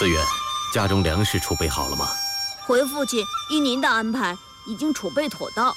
思远，家中粮食储备好了吗？ 回父亲，依您的安排，已经储备妥当。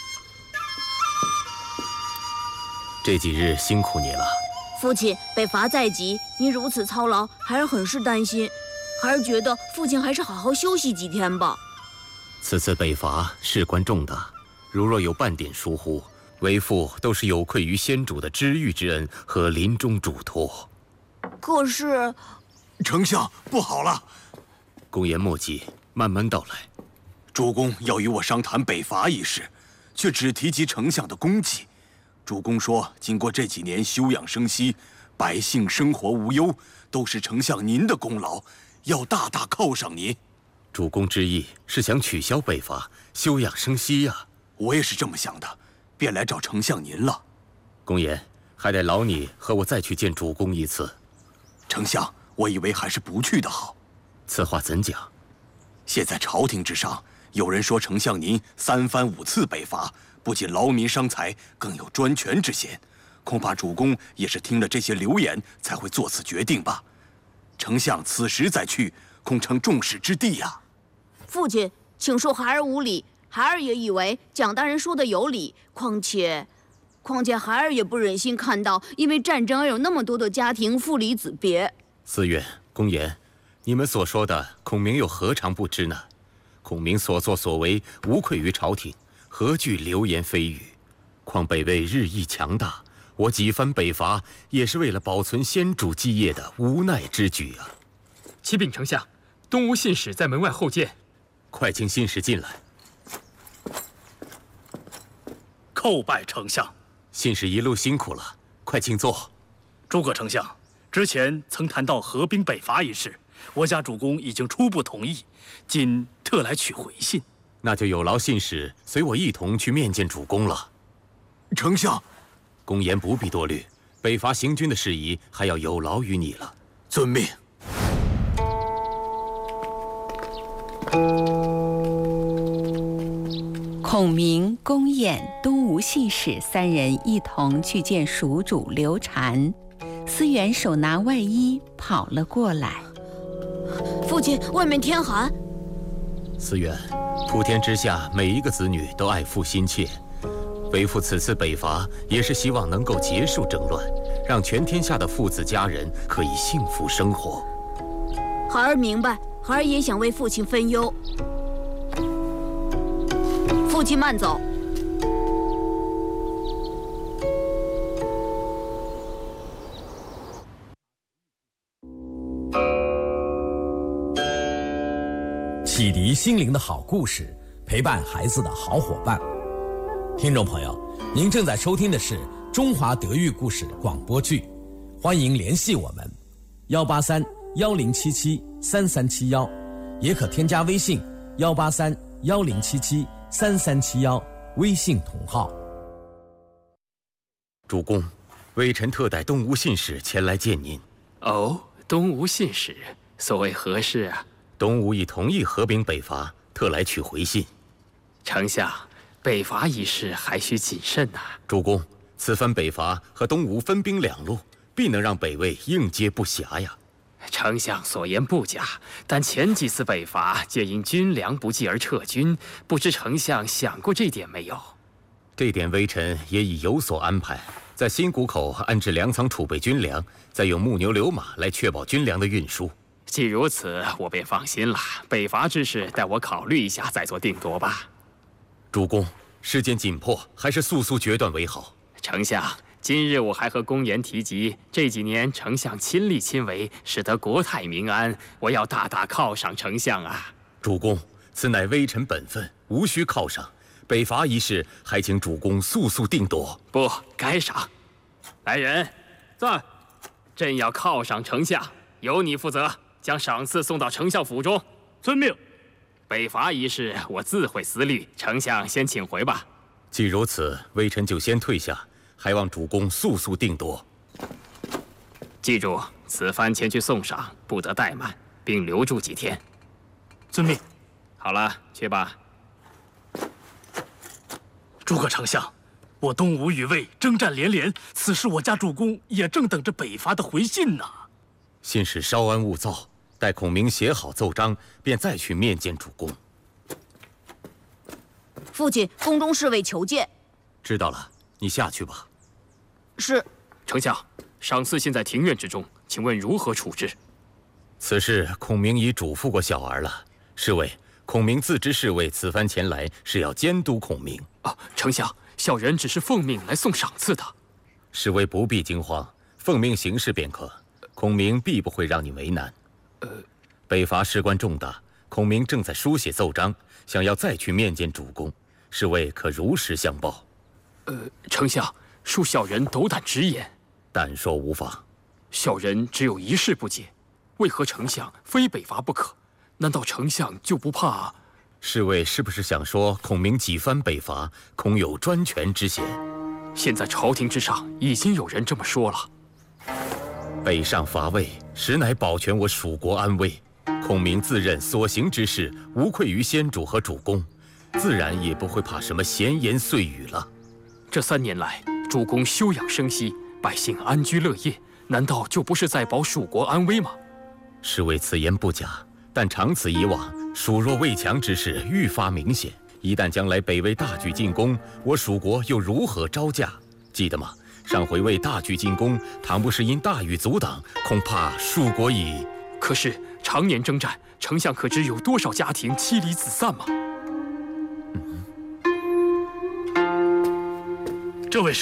这几日辛苦你了。 父亲，北伐在即，您如此操劳，孩儿很是担心。孩儿觉得父亲还是好好休息几天吧。 此次北伐事关重大，如若有半点疏忽，为父都是有愧于先主的知遇之恩和临终嘱托。 可是， 丞相不好了！ 公言莫急，慢慢道来。 主公要与我商谈北伐一事，却只提及丞相的功绩。主公说，经过这几年休养生息，百姓生活无忧，都是丞相您的功劳，要大大犒赏您。 主公之意是想取消北伐，休养生息呀。 我也是这么想的，便来找丞相您了。 公言，还得劳你和我再去见主公一次。 丞相，我以为还是不去的好。 此话怎讲？ 现在朝廷之上，有人说丞相您3番5次北伐，不仅劳民伤财，更有专权之嫌。恐怕主公也是听了这些流言，才会做此决定吧。丞相此时再去，恐成众矢之的呀。 父亲，请恕孩儿无礼。孩儿也以为蒋大人说的有理，况且孩儿也不忍心看到因为战争而有那么多的家庭父离子别。 思远、公言，你们所说的，孔明又何尝不知呢？孔明所作所为，无愧于朝廷，何惧流言蜚语？况北魏日益强大，我几番北伐，也是为了保存先主基业的无奈之举啊！ 启禀丞相，东吴信使在门外候见。 快请信使进来。 叩拜丞相。 信使一路辛苦了，快请坐。 诸葛丞相，之前曾谈到合兵北伐一事，我家主公已经初步同意，今特来取回信。 那就有劳信使随我一同去面见主公了。 丞相， 公言不必多虑，北伐行军的事宜还要有劳于你了。 遵命。 孔明、公彦、东吴信使3人一同去见蜀主刘禅。思远手拿外衣跑了过来。 父亲，外面天寒。 思远，普天之下每一个子女都爱父心切，为父此次北伐也是希望能够结束争乱，让全天下的父子家人可以幸福生活。 孩儿明白，孩儿也想为父亲分忧。父亲慢走。 启迪心灵的好故事，陪伴孩子的好伙伴。听众朋友，您正在收听的是中华德育故事广播剧，欢迎联系我们183-1077-3371，也可添加微信183-1077-3371，微信同号。 主公，微臣特带东吴信使前来见您。 哦，东吴信使，所谓何事啊？ 东吴已同意合兵北伐，特来取回信。 丞相，北伐一事还需谨慎呐。 主公，此番北伐和东吴分兵两路，必能让北魏应接不暇呀。 丞相所言不假，但前几次北伐皆因军粮不济而撤军，不知丞相想过这点没有？ 这点微臣也已有所安排，在新谷口安置粮仓储备军粮，再用木牛流马来确保军粮的运输。 既如此，我便放心了。北伐之事，待我考虑一下再做定夺吧。 主公，时间紧迫，还是速速决断为好。 丞相，今日我还和公言提及，这几年丞相亲力亲为，使得国泰民安，我要大大犒赏丞相啊！ 主公，此乃微臣本分，无需犒赏。北伐一事，还请主公速速定夺。 不，该赏。来人，在，朕要犒赏丞相，由你负责。将赏赐送到丞相府中。 遵命。 北伐一事，我自会思虑。丞相先请回吧。 既如此，微臣就先退下，还望主公速速定夺。 记住，此番前去送赏，不得怠慢，并留住几天。 遵命。 好了，去吧。 诸葛丞相，我东吴与魏征战连连，此时我家主公也正等着北伐的回信呢。 信使稍安勿躁， 待孔明写好奏章，便再去面见主公。 父亲，宫中侍卫求见。 知道了，你下去吧。 是。 丞相，赏赐现在庭院之中，请问如何处置？ 此事孔明已嘱咐过小儿了。侍卫，孔明自知侍卫此番前来是要监督孔明。 丞相，小人只是奉命来送赏赐的。 侍卫不必惊慌，奉命行事便可。孔明必不会让你为难。北伐事关重大，孔明正在书写奏章，想要再去面见主公，侍卫可如实相报。 丞相，恕小人斗胆直言。 但说无妨。 小人只有一事不解，为何丞相非北伐不可？难道丞相就不怕？ 侍卫是不是想说孔明几番北伐，恐有专权之嫌？ 现在朝廷之上已经有人这么说了。 北上伐魏，实乃保全我蜀国安危。孔明自认所行之事无愧于先主和主公，自然也不会怕什么闲言碎语了。 这3年来，主公休养生息，百姓安居乐业，难道就不是在保蜀国安危吗？ 侍卫此言不假，但长此以往，蜀弱魏强之势愈发明显。一旦将来北魏大举进攻，我蜀国又如何招架？记得吗？上回魏大举进攻，倘不是因大雨阻挡，恐怕蜀国已…… 可是常年征战，丞相可知有多少家庭妻离子散吗？ 这位是